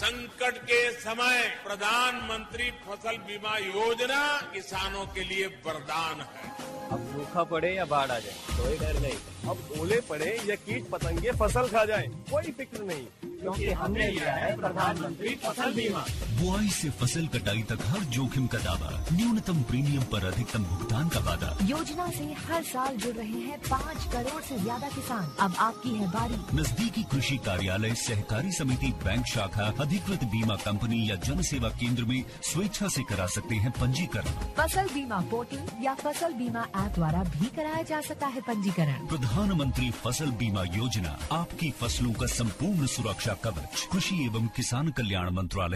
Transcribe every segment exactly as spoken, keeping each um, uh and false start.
संकट के समय प्रधानमंत्री फसल बीमा योजना किसानों के लिए वरदान है। अब सूखा पड़े या बाढ़ आ जाए कोई डर नहीं। अब ओले पड़े या कीट पतंगे फसल खा जाए कोई फिक्र नहीं, क्योंकि हमने लिया है प्रधानमंत्री फसल बीमा। बुआई से फसल कटाई तक हर जोखिम का दावा, न्यूनतम प्रीमियम पर अधिकतम भुगतान का वादा। योजना से हर साल जुड़ रहे हैं पाँच करोड़ से ज्यादा किसान। अब आपकी है बारी। नजदीकी कृषि कार्यालय, सहकारी समिति, बैंक शाखा, अधिकृत बीमा कंपनी या जन सेवा केंद्र में स्वेच्छा से करा सकते हैं पंजीकरण। फसल बीमा पोर्टल या फसल बीमा ऐप द्वारा भी कराया जा सकता है पंजीकरण। प्रधानमंत्री फसल बीमा योजना, आपकी फसलों का संपूर्ण सुरक्षा कवच। कृषि एवं किसान कल्याण मंत्रालय।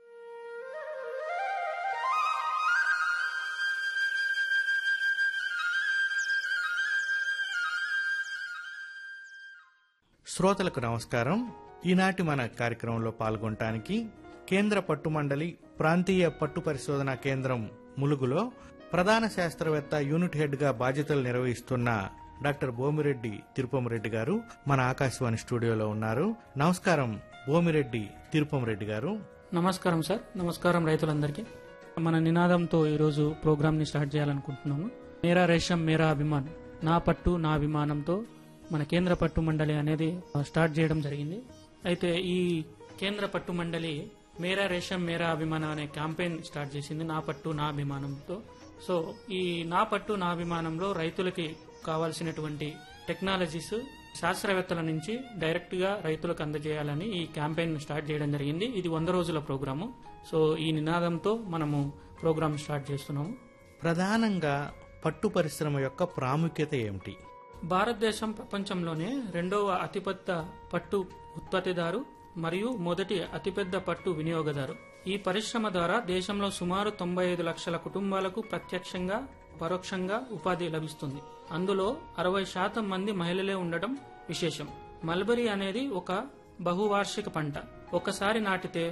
శ్రోతలకు నమస్కారం. ఈనాటి మన కార్యక్రమంలో పాల్గొనడానికి కేంద్ర పట్టు మండలి ప్రాంతీయ పట్టు పరిశోధనా కేంద్రం ములుగులో ప్రధాన శాస్త్రవేత్త యూనిట్ హెడ్ గా బాధ్యతలు నిర్వహిస్తున్న డాక్టర్ బోమిరెడ్డి తిరుపమరెడ్డి గారు మన ఆకాశవాణి స్టూడియోలో ఉన్నారు. నమస్కారం బోమిరెడ్డి తిరుపమరెడ్డి గారు. నమస్కారం సార్. నమస్కారం రైతులందరికీ. మన నినాదంతో ఈరోజు ప్రోగ్రామ్ ని స్టార్ట్ చేయాలనుకుంటున్నాము. మేరా రేషం మేరా అభిమాన్, నా పట్టు నా అభిమానంతో మన కేంద్ర పట్టు మండలి అనేది స్టార్ట్ చేయడం జరిగింది. అయితే ఈ కేంద్ర పట్టు మండలి మేరా రేషం మేరా అభిమానం అనే క్యాంపెయిన్ స్టార్ట్ చేసింది, నా పట్టు నా అభిమానంతో. సో ఈ నా పట్టు నా అభిమానంలో రైతులకి కావాల్సినటువంటి టెక్నాలజీస్ శాస్త్రవేత్తల నుంచి డైరెక్ట్ గా రైతులకు అందజేయాలని ఈ క్యాంపెయిన్ స్టార్ట్ చేయడం జరిగింది. ఇది వంద రోజుల ప్రోగ్రాము. సో ఈ నినాదంతో మనము ప్రోగ్రామ్ స్టార్ట్ చేస్తున్నాము. ప్రధానంగా పట్టు పరిశ్రమ యొక్క ప్రాముఖ్యత ఏమిటి? భారతదేశం ప్రపంచంలోనే రెండవ అతిపెద్ద పట్టు ఉత్పత్తిదారు మరియు మొదటి అతిపెద్ద పట్టు వినియోగదారు. ఈ పరిశ్రమ ద్వారా దేశంలో సుమారు తొంభై ఐదు లక్షల కుటుంబాలకు ప్రత్యక్షంగా పరోక్షంగా ఉపాధి లభిస్తుంది. అందులో అరవై శాతం మంది మహిళలే ఉండడం విశేషం. మల్బరీ అనేది ఒక బహువార్షిక పంట. ఒకసారి నాటితే